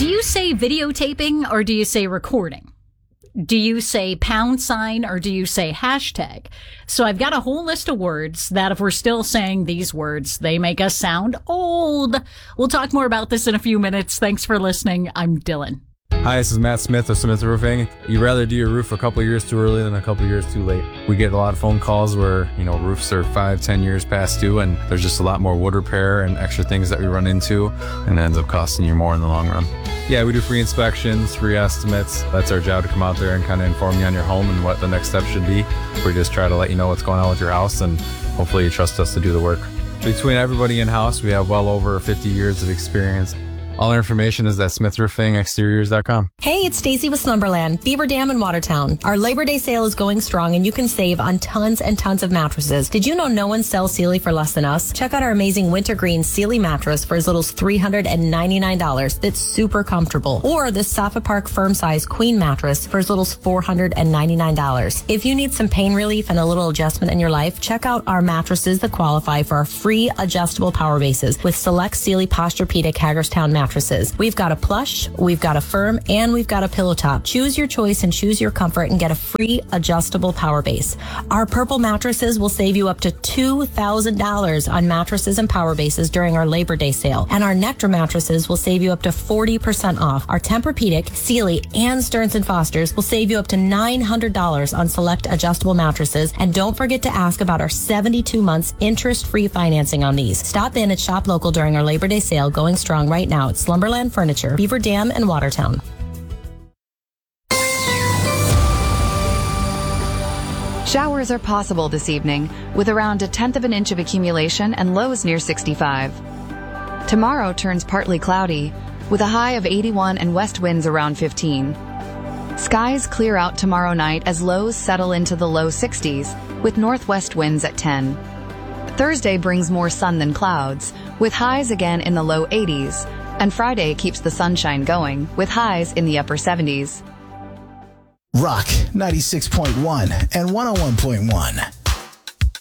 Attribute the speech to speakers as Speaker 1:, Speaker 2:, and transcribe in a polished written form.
Speaker 1: Do you say videotaping or do you say recording? Do you say # or do you say hashtag? So I've got a whole list of words that if we're still saying these words, they make us sound old. We'll talk more about this in a few minutes. Thanks for listening. I'm Dylan.
Speaker 2: Hi, this is Matt Smith of Smith Roofing. You'd rather do your roof a couple years too early than a couple years too late. We get a lot of phone calls where, roofs are 5-10 years past due and there's just a lot more wood repair and extra things that we run into, and it ends up costing you more in the long run. Yeah, we do free inspections, free estimates. That's our job, to come out there and kind of inform you on your home and what the next step should be. We just try to let you know what's going on with your house, and hopefully you trust us to do the work. Between everybody in-house, we have well over 50 years of experience. All our information is at smithroofingexteriors.com.
Speaker 3: Hey, it's Stacy with Slumberland, Beaver Dam in Watertown. Our Labor Day sale is going strong and you can save on tons and tons of mattresses. Did you know no one sells Sealy for less than us? Check out our amazing wintergreen Sealy mattress for as little as $399. That's super comfortable. Or this Sofa Park firm size queen mattress for as little as $499. If you need some pain relief and a little adjustment in your life, check out our mattresses that qualify for our free adjustable power bases with select Sealy Posturepedic Hagerstown mattresses. We've got a plush, we've got a firm, and we've got a pillow top. Choose your choice and choose your comfort and get a free adjustable power base. Our purple mattresses will save you up to $2,000 on mattresses and power bases during our Labor Day sale. And our Nectar mattresses will save you up to 40% off. Our Tempur-Pedic, Sealy, and Stearns & Foster's will save you up to $900 on select adjustable mattresses. And don't forget to ask about our 72 months interest-free financing on these. Stop in at Shop Local during our Labor Day sale, going strong right now at Slumberland Furniture, Beaver Dam, and Watertown.
Speaker 4: Showers are possible this evening, with around 1/10 of an inch of accumulation and lows near 65. Tomorrow turns partly cloudy, with a high of 81 and west winds around 15. Skies clear out tomorrow night as lows settle into the low 60s, with northwest winds at 10. Thursday brings more sun than clouds, with highs again in the low 80s, and Friday keeps the sunshine going, with highs in the upper 70s.
Speaker 5: Rock 96.1 and 101.1.